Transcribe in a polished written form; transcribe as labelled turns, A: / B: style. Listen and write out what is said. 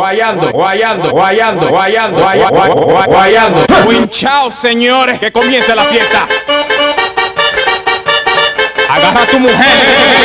A: guayando. Winchao, señores, que comience la fiesta. Agarra a tu mujer.